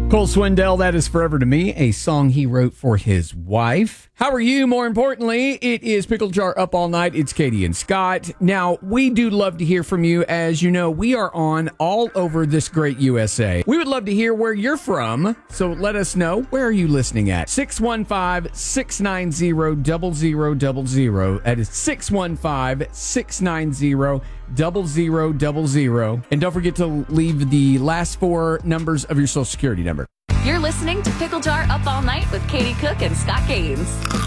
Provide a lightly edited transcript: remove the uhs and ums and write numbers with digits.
Cole Swindell, That Is Forever to Me, a song he wrote for his wife. How are you? More importantly, it is Pickle Jar Up All Night. It's Katie and Scott. Now, we do love to hear from you. As you know, we are on all over this great USA. We would love to hear where you're from, so let us know. Where are you listening at? 615-690-0000. That is 615-690-0000. And don't forget to leave the last four numbers of your Social Security number. You're listening to Pickle Jar Up All Night with Katie Cook and Scott Gaines.